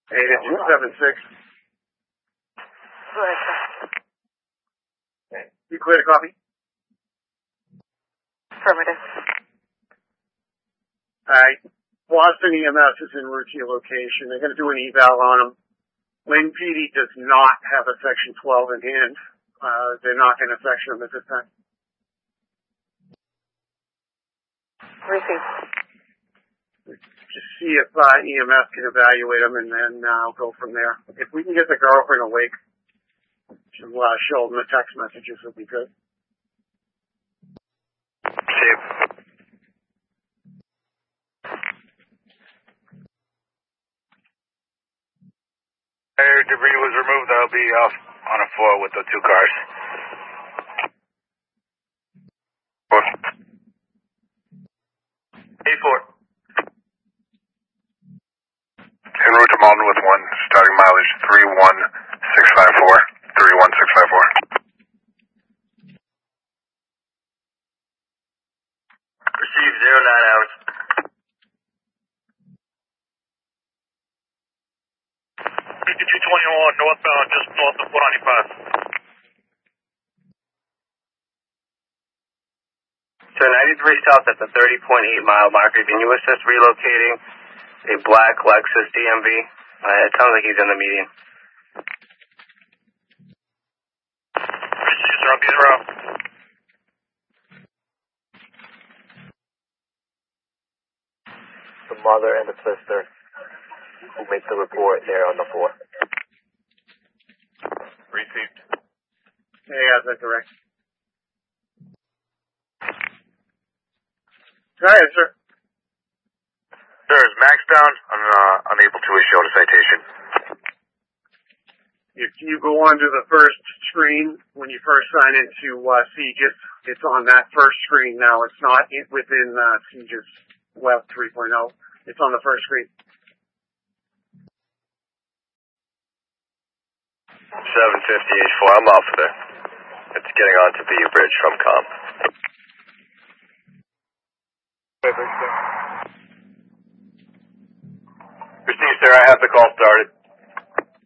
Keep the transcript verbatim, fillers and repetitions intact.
Eight two seven six. Go ahead, sir. Okay. You clear to copy? Affirmative. Alright. Boston E M S is en route to your location. They're going to do an eval on them. Lynn P D does not have a section twelve in hand. Uh, they're not going to section them at this time. Received. Just see if uh, E M S can evaluate them, and then uh, I'll go from there. If we can get the girlfriend awake, she'll uh, show them the text messages would be good. Received. Air debris was removed. I'll be off on a four with the two cars. Four. eight four. En route to Malden with one, starting mileage three one six five four. three one six five four. Receive zero nine hours. fifty-two twenty-one northbound, just north of four ninety-five. So ninety-three south at the thirty point eight mile marker. Can you assist relocating a black Lexus D M V? Uh, it sounds like he's in the median. Receive, sir. I'll be in route. The mother and the sister who make the report there on the four. Received. Hey, yeah, that's correct. Go ahead, sir. Sir, is Max down? I'm uh, unable to issue a citation. If you go onto the first screen, when you first sign into uh, CGIS, it's on that first screen now. It's not in, within uh, CGIS Web three point oh. It's on the first screen. seven fifty-eight four, I'm off there. It's getting on to B Bridge from comp. Received, sir. I have the call started.